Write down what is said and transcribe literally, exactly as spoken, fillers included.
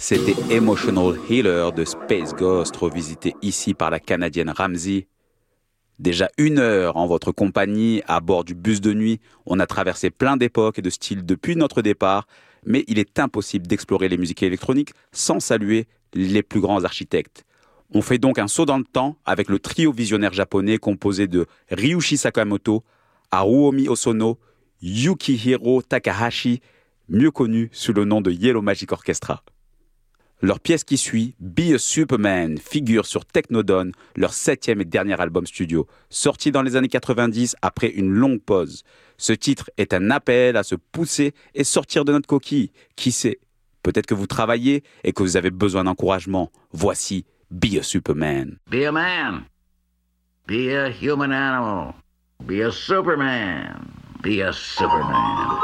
C'était Emotional Healer de Space Ghost, revisité ici par la Canadienne Ramsey. Déjà une heure en votre compagnie, à bord du bus de nuit. On a traversé plein d'époques et de styles depuis notre départ, mais il est impossible d'explorer les musiques électroniques sans saluer les plus grands architectes. On fait donc un saut dans le temps avec le trio visionnaire japonais composé de Ryuichi Sakamoto, Haruomi Hosono, Yukihiro Takahashi, mieux connu sous le nom de Yellow Magic Orchestra. Leur pièce qui suit, Be a Superman, figure sur Technodon, leur septième et dernier album studio, sorti dans les années quatre-vingt-dix après une longue pause. Ce titre est un appel à se pousser et sortir de notre coquille. Qui sait ? Peut-être que vous travaillez et que vous avez besoin d'encouragement. Voici Be a Superman. Be a man. Be a human animal. Be a Superman. Be a Superman.